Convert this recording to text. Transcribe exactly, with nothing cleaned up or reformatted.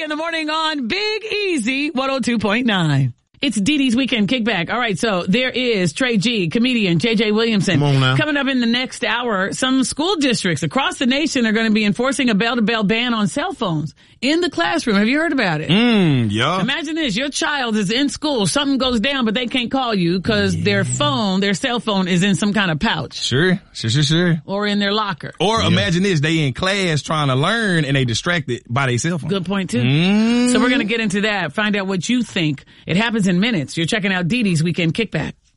the morning on Big Easy one oh two point nine. It's Dee Dee's Weekend Kickback. All right, so there is Trey G, comedian J J Williamson. Come on now. Coming up in the next hour, some school districts across the nation are going to be enforcing a bell-to-bell ban on cell phones in the classroom. Have you heard about it? Mm, yeah. Imagine this. Your child is in school. Something goes down, but they can't call you because yeah. their phone, their cell phone is in some kind of pouch. Sure, sure, sure, sure. Or in their locker. Or yeah. imagine this. They in class trying to learn and they distracted by their cell phone. Good point, too. Mm. So we're going to get into that. Find out what you think. It happens in minutes. You're checking out Dee Dee's Weekend Kickback.